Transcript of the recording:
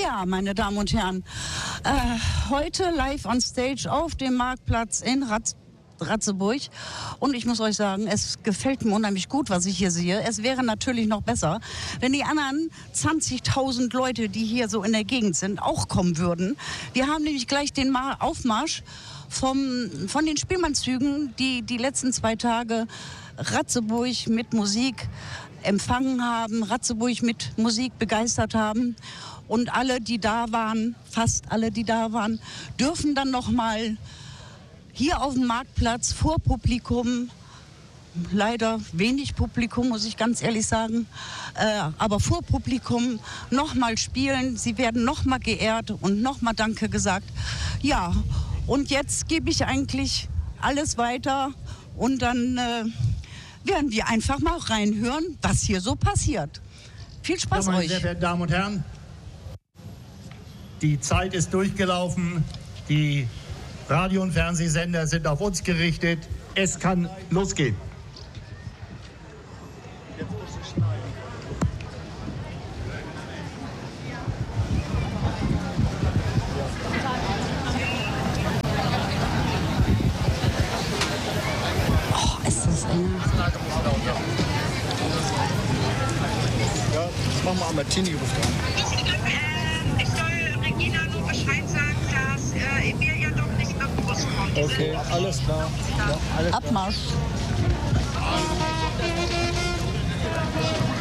Ja, meine Damen und Herren, heute live on stage auf dem Marktplatz in Ratzeburg. Und ich muss euch sagen, es gefällt mir unheimlich gut, was ich hier sehe. Es wäre natürlich noch besser, wenn die anderen 20.000 Leute, die hier so in der Gegend sind, auch kommen würden. Wir haben nämlich gleich den Aufmarsch von den Spielmannszügen, die letzten 2 Tage Ratzeburg mit Musik empfangen haben, Ratzeburg mit Musik begeistert haben. Und alle, die da waren, fast alle, die da waren, dürfen dann noch mal hier auf dem Marktplatz vor Publikum, leider wenig Publikum, muss ich ganz ehrlich sagen, aber vor Publikum noch mal spielen. Sie werden noch mal geehrt und noch mal Danke gesagt. Ja, und jetzt gebe ich eigentlich alles weiter und dann werden wir einfach mal reinhören, was hier so passiert. Viel Spaß meine euch. Sehr verehrten Damen und Herren, die Zeit ist durchgelaufen. Die Radio- und Fernsehsender sind auf uns gerichtet. Es kann losgehen. Oh, ist das eng. Ja, machen wir einmal Tini ruft an. Ich soll Regina nur Bescheid sagen, dass Emilia doch nicht mit dem Bus kommt. Okay, alles klar. Ja, alles klar. Abmarsch.